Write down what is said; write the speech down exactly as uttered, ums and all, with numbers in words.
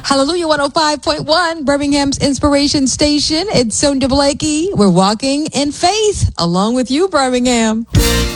Hallelujah one oh five point one, Birmingham's Inspiration Station. It's Sonia Blakey. We're walking in faith along with you, Birmingham.